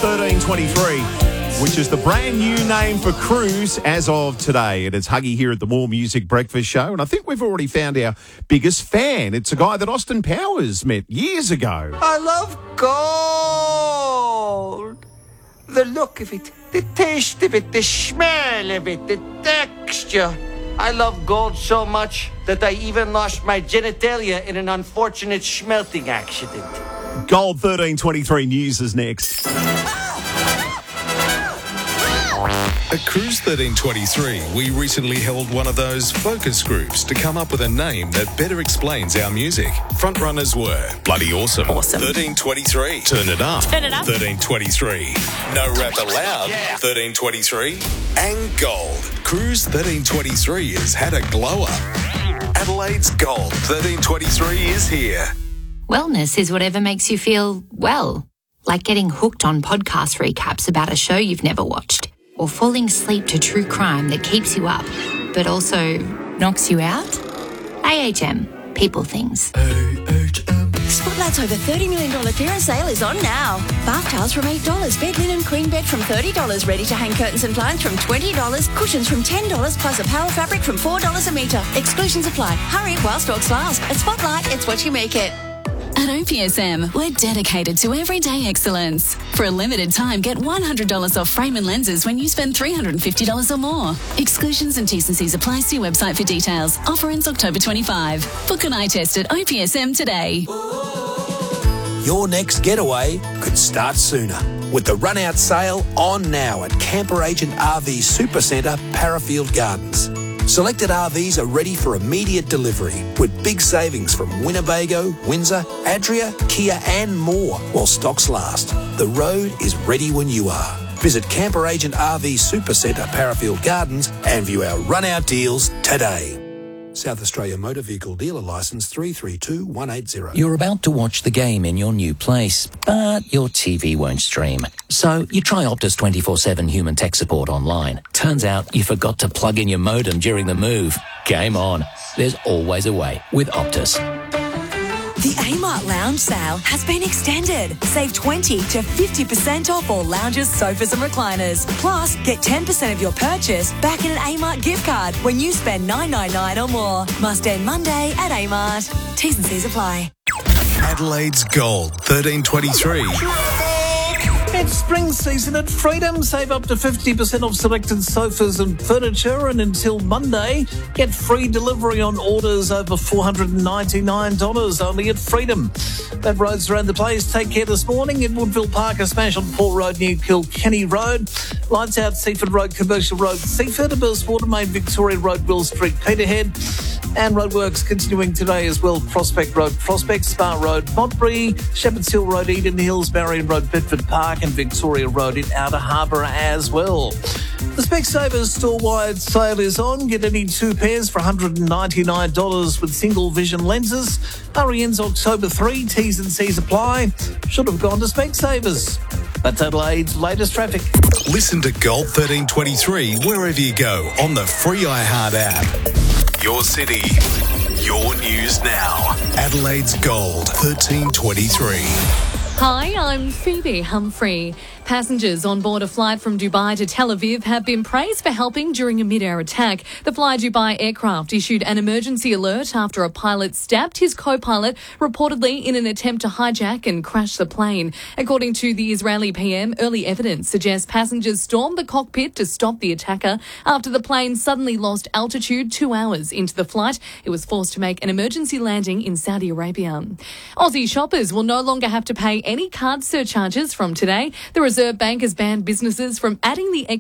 1323, which is the brand new name for Cruise as of today. And it's Huggy here at the More Music Breakfast Show. And I think we've already found our biggest fan. It's a guy that Austin Powers met years ago. I love gold. The look of it, the taste of it, the smell of it, the texture. I love gold so much that I even lost my genitalia in an unfortunate smelting accident. Gold 1323 News is next. At Cruise 1323, we recently held one of those focus groups to come up with a name that better explains our music. Frontrunners were Bloody Awesome. 1323. Turn It Up. 1323. No Rap Allowed. 1323. And Gold. Cruise 1323 has had a glow up. Adelaide's Gold 1323 is here. Wellness is whatever makes you feel well, like getting hooked on podcast recaps about a show you've never watched, or falling asleep to true crime that keeps you up, but also knocks you out. AHM, people things. Spotlight's over $30 million clearance sale is on now. Bath towels from $8, bed linen queen bed from $30, ready to hang curtains and blinds from $20, cushions from $10, plus a power fabric from $4 a metre. Exclusions apply. Hurry while stocks last. At Spotlight, it's what you make it. At OPSM, we're dedicated to everyday excellence. For a limited time, get $100 off frame and lenses when you spend $350 or more. Exclusions and T&Cs apply. See website for details. Offer ends October 25. Book an eye test at OPSM today. Your next getaway could start sooner with the run-out sale on now at Camper Agent RV Supercentre, Parafield Gardens. Selected RVs are ready for immediate delivery with big savings from Winnebago, Windsor, Adria, Kia and more while stocks last. The road is ready when you are. Visit Camper Agent RV Supercentre, Parafield Gardens and view our run-out deals today. South Australia Motor Vehicle Dealer Licence 332180. You're about to watch the game in your new place, but your TV won't stream. So you try Optus 24/7 human tech support online. Turns out you forgot to plug in your modem during the move. Game on. There's always a way with Optus. The Amart Lounge sale has been extended. Save 20 to 50% off all lounges, sofas and recliners. Plus, get 10% of your purchase back in an Amart gift card when you spend $9.99 or more. Must end Monday at Amart. T's and C's apply. Adelaide's Gold 1323. It's spring season at Freedom. Save up to 50% off selected sofas and furniture, and until Monday, get free delivery on orders over $499 only at Freedom. That road's around the place. Take care this morning in Woodville Park, a smash on Port Road near Kilkenny Road. Lights out Seaford Road, Commercial Road, Seaford, Abels Watermain, Victoria Road, Will Street, Peterhead. And roadworks continuing today as well. Prospect Road, Prospect, Spa Road, Montbury, Shepherds Hill Road, Eden Hills, Marion Road, Bedford Park and Victoria Road in Outer Harbour as well. The Specsavers store-wide sale is on. Get any two pairs for $199 with single vision lenses. Hurry ends October 3. T's and C's apply. Should have gone to Specsavers. That's Adelaide's latest traffic. Listen to Gold 1323 wherever you go on the free iHeart app. Your city, your news now. Adelaide's Gold 1323. Hi, I'm Phoebe Humphrey. Passengers on board a flight from Dubai to Tel Aviv have been praised for helping during a mid-air attack. The Fly Dubai aircraft issued an emergency alert after a pilot stabbed his co-pilot, reportedly in an attempt to hijack and crash the plane. According to the Israeli PM, early evidence suggests passengers stormed the cockpit to stop the attacker after the plane suddenly lost altitude 2 hours into the flight. It was forced to make an emergency landing in Saudi Arabia. Aussie shoppers will no longer have to pay any card surcharges from today. The Reserve Bank has banned businesses from adding the